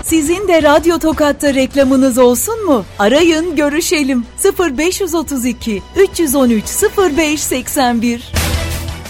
Sizin de Radyo Tokat'ta reklamınız olsun mu? Arayın, görüşelim. 0532 313 0581